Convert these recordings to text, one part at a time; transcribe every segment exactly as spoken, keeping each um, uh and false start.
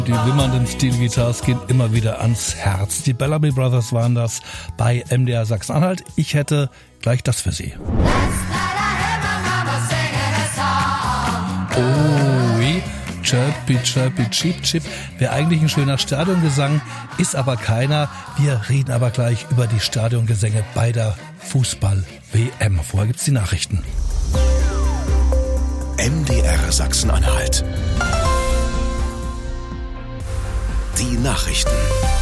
Die wimmernden Stilguitars gehen immer wieder ans Herz. Die Bellamy Brothers waren das bei M D R Sachsen-Anhalt. Ich hätte gleich das für Sie. Oh, chirpy, chirpy, cheep, chip. Wäre eigentlich ein schöner Stadiongesang, ist aber keiner. Wir reden aber gleich über die Stadiongesänge bei der Fußball-W M. Vorher gibt's die Nachrichten. M D R Sachsen-Anhalt. Die Nachrichten.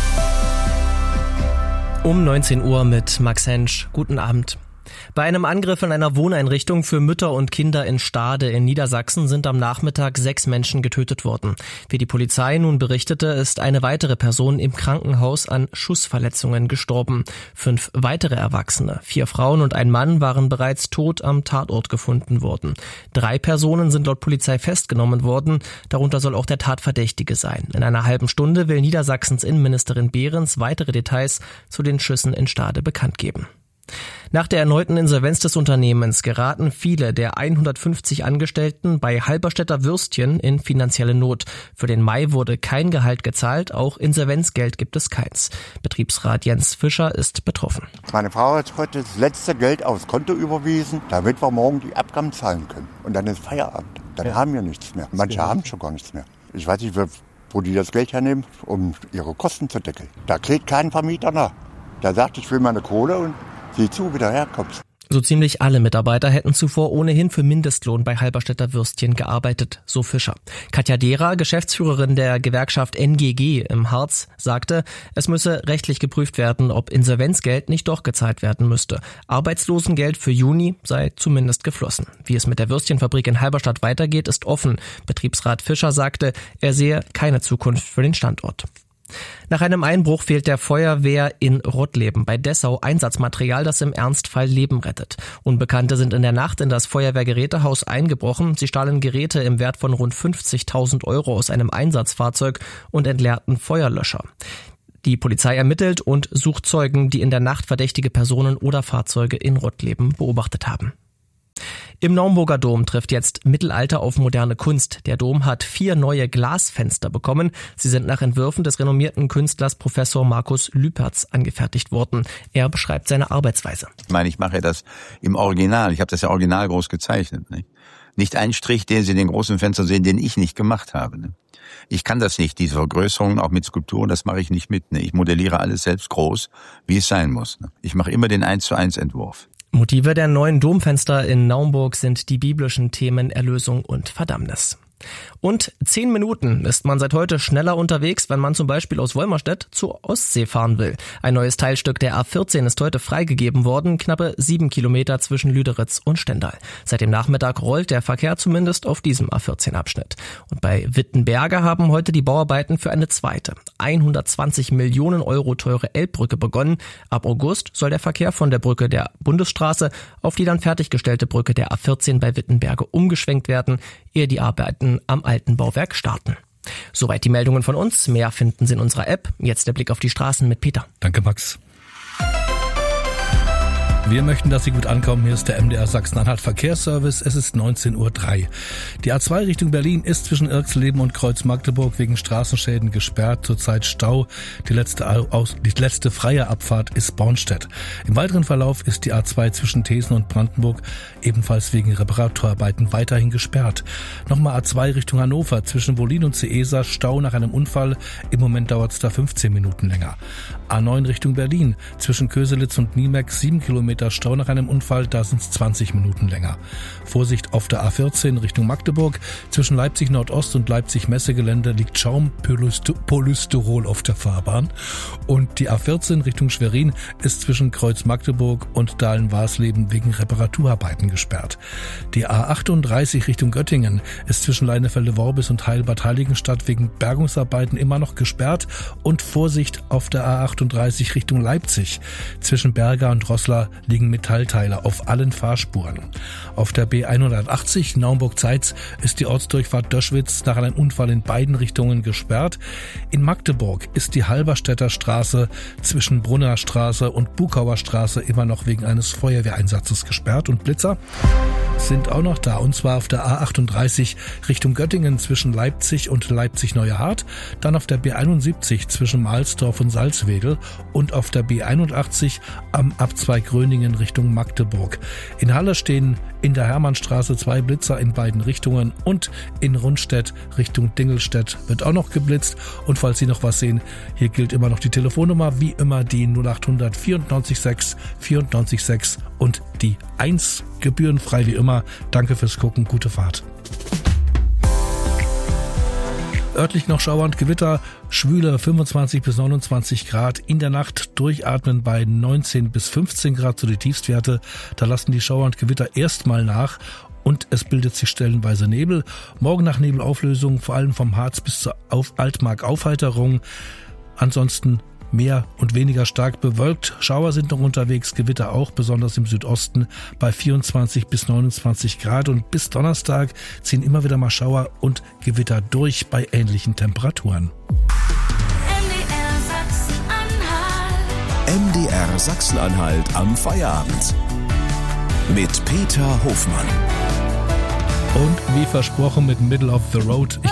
Um neunzehn Uhr mit Max Hensch. Guten Abend. Bei einem Angriff in einer Wohneinrichtung für Mütter und Kinder in Stade in Niedersachsen sind am Nachmittag sechs Menschen getötet worden. Wie die Polizei nun berichtete, ist eine weitere Person im Krankenhaus an Schussverletzungen gestorben. Fünf weitere Erwachsene, vier Frauen und ein Mann, waren bereits tot am Tatort gefunden worden. Drei Personen sind laut Polizei festgenommen worden, darunter soll auch der Tatverdächtige sein. In einer halben Stunde will Niedersachsens Innenministerin Behrens weitere Details zu den Schüssen in Stade bekannt geben. Nach der erneuten Insolvenz des Unternehmens geraten viele der hundertfünfzig Angestellten bei Halberstädter Würstchen in finanzielle Not. Für den Mai wurde kein Gehalt gezahlt, auch Insolvenzgeld gibt es keins. Betriebsrat Jens Fischer ist betroffen. Meine Frau hat heute das letzte Geld aufs Konto überwiesen, damit wir morgen die Abgaben zahlen können. Und dann ist Feierabend. Dann ja. haben wir nichts mehr. Manche haben schon gar nichts mehr. Ich weiß nicht, wo die das Geld hernehmen, um ihre Kosten zu deckeln. Da kriegt kein Vermieter nach. Da sagt, ich will meine Kohle und sieh zu, wie du herkommst. So ziemlich alle Mitarbeiter hätten zuvor ohnehin für Mindestlohn bei Halberstädter Würstchen gearbeitet, so Fischer. Katja Dehrer, Geschäftsführerin der Gewerkschaft N G G im Harz, sagte, es müsse rechtlich geprüft werden, ob Insolvenzgeld nicht doch gezahlt werden müsste. Arbeitslosengeld für Juni sei zumindest geflossen. Wie es mit der Würstchenfabrik in Halberstadt weitergeht, ist offen. Betriebsrat Fischer sagte, er sehe keine Zukunft für den Standort. Nach einem Einbruch fehlt der Feuerwehr in Rottleben bei Dessau Einsatzmaterial, das im Ernstfall Leben rettet. Unbekannte sind in der Nacht in das Feuerwehrgerätehaus eingebrochen. Sie stahlen Geräte im Wert von rund fünfzigtausend Euro aus einem Einsatzfahrzeug und entleerten Feuerlöscher. Die Polizei ermittelt und sucht Zeugen, die in der Nacht verdächtige Personen oder Fahrzeuge in Rottleben beobachtet haben. Im Naumburger Dom trifft jetzt Mittelalter auf moderne Kunst. Der Dom hat vier neue Glasfenster bekommen. Sie sind nach Entwürfen des renommierten Künstlers Professor Markus Lüpertz angefertigt worden. Er beschreibt seine Arbeitsweise. Ich meine, ich mache das im Original. Ich habe das ja original groß gezeichnet. Nicht, nicht ein Strich, den Sie in den großen Fenstern sehen, den ich nicht gemacht habe. Ne? Ich kann das nicht, diese Vergrößerungen auch mit Skulpturen, das mache ich nicht mit. Ne? Ich modelliere alles selbst groß, wie es sein muss. Ne? Ich mache immer den eins zu eins Entwurf. Motive der neuen Domfenster in Naumburg sind die biblischen Themen Erlösung und Verdammnis. Und zehn Minuten ist man seit heute schneller unterwegs, wenn man zum Beispiel aus Wolmerstedt zur Ostsee fahren will. Ein neues Teilstück der A vierzehn ist heute freigegeben worden, knappe sieben Kilometer zwischen Lüderitz und Stendal. Seit dem Nachmittag rollt der Verkehr zumindest auf diesem A vierzehn Abschnitt. Und bei Wittenberge haben heute die Bauarbeiten für eine zweite, hundertzwanzig Millionen Euro teure Elbbrücke begonnen. Ab August soll der Verkehr von der Brücke der Bundesstraße auf die dann fertiggestellte Brücke der A vierzehn bei Wittenberge umgeschwenkt werden, ehe die Arbeiten am alten Bauwerk starten. Soweit die Meldungen von uns. Mehr finden Sie in unserer App. Jetzt der Blick auf die Straßen mit Peter. Danke, Max. Wir möchten, dass Sie gut ankommen. Hier ist der M D R Sachsen-Anhalt Verkehrsservice. Es ist neunzehn Uhr drei. Die A zwei Richtung Berlin ist zwischen Irxleben und Kreuz Magdeburg wegen Straßenschäden gesperrt. Zurzeit Stau. Die letzte, aus, die letzte freie Abfahrt ist Bornstedt. Im weiteren Verlauf ist die A zwei zwischen Thesen und Brandenburg ebenfalls wegen Reparaturarbeiten weiterhin gesperrt. Nochmal A zwei Richtung Hannover zwischen Wollin und Seesa. Stau nach einem Unfall. Im Moment dauert es da fünfzehn Minuten länger. A neun Richtung Berlin zwischen Köselitz und Niemek sieben Kilometer Stau nach einem Unfall, da sind es zwanzig Minuten länger. Vorsicht auf der A vierzehn Richtung Magdeburg. Zwischen Leipzig Nordost und Leipzig Messegelände liegt Schaumpolystyrol auf der Fahrbahn. Und die A vierzehn Richtung Schwerin ist zwischen Kreuz Magdeburg und Dahlen-Warsleben wegen Reparaturarbeiten gesperrt. Die A achtunddreißig Richtung Göttingen ist zwischen Leinefelde-Worbis und Heilbad Heiligenstadt wegen Bergungsarbeiten immer noch gesperrt. Und Vorsicht auf der A achtunddreißig Richtung Leipzig. Zwischen Berga und Roßla liegen Metallteile auf allen Fahrspuren. Auf der B hundertachtzig Naumburg-Zeitz ist die Ortsdurchfahrt Döschwitz nach einem Unfall in beiden Richtungen gesperrt. In Magdeburg ist die Halberstädter Straße zwischen Brunner Straße und Bukauer Straße immer noch wegen eines Feuerwehreinsatzes gesperrt und Blitzer sind auch noch da, und zwar auf der A achtunddreißig Richtung Göttingen zwischen Leipzig und Leipzig-Neuerhardt, dann auf der B einundsiebzig zwischen Mahlsdorf und Salzwedel und auf der B einundachtzig am Abzweig Gröningen Richtung Magdeburg. In Halle stehen in der Hermannstraße zwei Blitzer in beiden Richtungen und in Rundstedt Richtung Dingelstedt wird auch noch geblitzt. Und falls Sie noch was sehen, hier gilt immer noch die Telefonnummer, wie immer die null achthundert vierundneunzig sechs vierundneunzig sechs und die eins, gebührenfrei wie immer. Danke fürs Gucken, gute Fahrt. Örtlich noch Schauer und Gewitter, schwüle fünfundzwanzig bis neunundzwanzig Grad, in der Nacht durchatmen bei neunzehn bis fünfzehn Grad, so die Tiefstwerte. Da lassen die Schauer und Gewitter erstmal nach und es bildet sich stellenweise Nebel. Morgen nach Nebelauflösung, vor allem vom Harz bis zur Auf Altmark Aufheiterung. Ansonsten mehr und weniger stark bewölkt. Schauer sind noch unterwegs, Gewitter auch, besonders im Südosten bei vierundzwanzig bis neunundzwanzig Grad. Und bis Donnerstag ziehen immer wieder mal Schauer und Gewitter durch bei ähnlichen Temperaturen. M D R Sachsen-Anhalt am Feierabend. Mit Peter Hofmann. Und wie versprochen mit Middle of the Road. Ich